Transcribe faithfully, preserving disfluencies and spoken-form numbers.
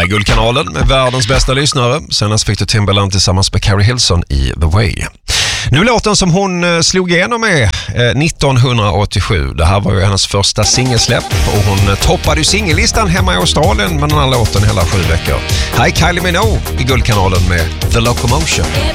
är Guldkanalen med världens bästa lyssnare. Senast fick du Timbaland tillsammans med Carrie Hilson i The Way. Nu låten som hon slog igenom med nittonhundraåttiosju. Det här var ju hennes första singelsläpp och hon toppade ju singellistan hemma i Australien med den här låten hela sju veckor. Här är Kylie Minogue i Guldkanalen med The Locomotion.